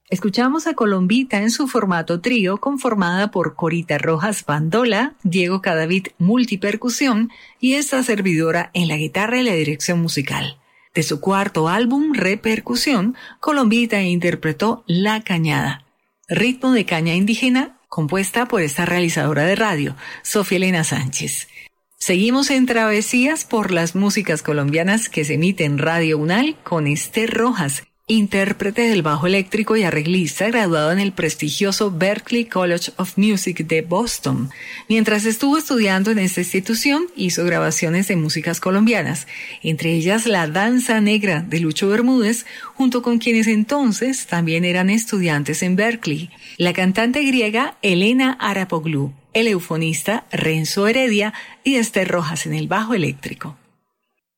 Escuchamos a Colombita en su formato trío, conformada por Corita Rojas bandola, Diego Cadavid multipercusión y esta servidora en la guitarra y la dirección musical. De su cuarto álbum, Repercusión, Colombita interpretó La Cañada, ritmo de caña indígena, compuesta por esta realizadora de radio, Sofía Elena Sánchez. Seguimos en travesías por las músicas colombianas que se emiten en Radio UNAL con Esther Rojas, intérprete del bajo eléctrico y arreglista graduado en el prestigioso Berklee College of Music de Boston. Mientras estuvo estudiando en esta institución, hizo grabaciones de músicas colombianas, entre ellas La Danza Negra de Lucho Bermúdez, junto con quienes entonces también eran estudiantes en Berklee, la cantante griega Elena Arapoglou, el eufonista Renzo Heredia y Esther Rojas en el bajo eléctrico.